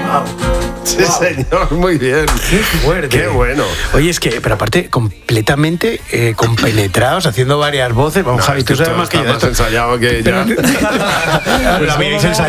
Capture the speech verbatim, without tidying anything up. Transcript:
Sí, señor, muy bien. Qué fuerte. Qué bueno. Oye, es que, pero aparte, completamente eh, compenetrados, haciendo varias voces. Vamos, No, Javi, es que tú sabes esto más que está yo de más esto. ensayado que ya. Pero, lo habíais ensayado.